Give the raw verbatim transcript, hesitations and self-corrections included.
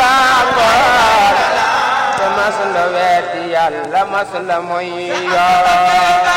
ngoor te mas la weeti yàlla mas la moy yaa